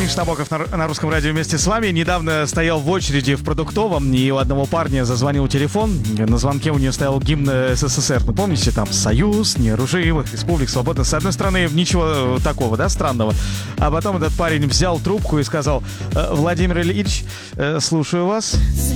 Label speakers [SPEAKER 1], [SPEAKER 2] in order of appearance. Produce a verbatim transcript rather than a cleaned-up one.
[SPEAKER 1] Миша Набоков на, на Русском радио вместе с вами. Недавно стоял в очереди в продуктовом, и у одного парня зазвонил телефон. На звонке у него стоял гимн СССР. Ну, помните, там «Союз неоружимых республик свободных». С одной стороны, ничего такого, да, странного. А потом этот парень взял трубку и сказал: «Владимир Ильич, слушаю вас».